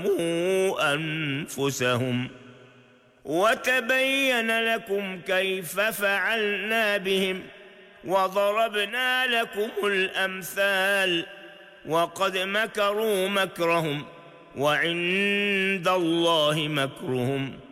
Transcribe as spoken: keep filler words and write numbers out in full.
أنفسهم وتبين لكم كيف فعلنا بهم وضربنا لكم الأمثال وقد مكروا مكرهم وعند الله مكرهم